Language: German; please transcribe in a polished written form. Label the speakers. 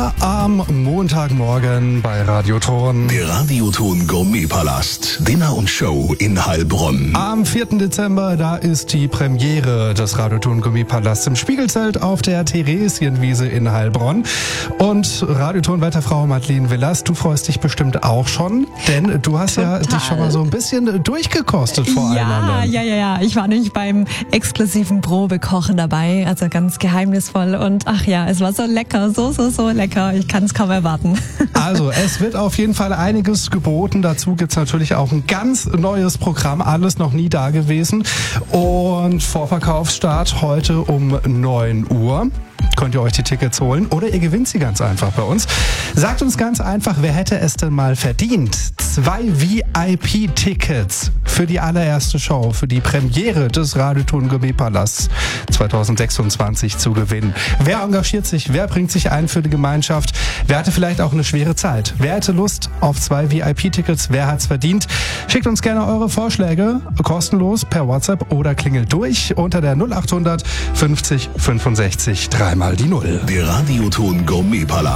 Speaker 1: Hier am Montagmorgen bei Radioton.
Speaker 2: Der Radioton Gourmetpalast. Dinner und Show in Heilbronn.
Speaker 1: Am 4. Dezember, da ist die Premiere des Radioton Gourmetpalasts im Spiegelzelt auf der Theresienwiese in Heilbronn. Und Radioton-Wetterfrau Madeleine Villas, du freust dich bestimmt auch schon, denn du hast ja dich schon mal so ein bisschen durchgekostet vor allem anderen.
Speaker 3: Ja. Ich war nämlich beim exklusiven Probekochen dabei, also ganz geheimnisvoll. Und ach ja, es war so lecker, so lecker. Ich kann es kaum erwarten.
Speaker 1: Also, es wird auf jeden Fall einiges geboten. Dazu gibt's natürlich auch ein ganz neues Programm, alles noch nie da gewesen. Und Vorverkaufsstart heute um 9 Uhr. Könnt ihr euch die Tickets holen oder ihr gewinnt sie ganz einfach bei uns. Sagt uns ganz einfach, wer hätte es denn mal verdient? 2 VIP-Tickets für die allererste Show, für die Premiere des Radioton Gourmetpalasts 2026 zu gewinnen. Wer engagiert sich? Wer bringt sich ein für die Gemeinschaft? Wer hatte vielleicht auch eine schwere Zeit? Wer hätte Lust auf 2 VIP-Tickets? Wer hat's verdient? Schickt uns gerne eure Vorschläge kostenlos per WhatsApp oder klingelt durch unter der 0800 50 65 3 mal die 0.
Speaker 2: Der Radioton Gourmetpalast.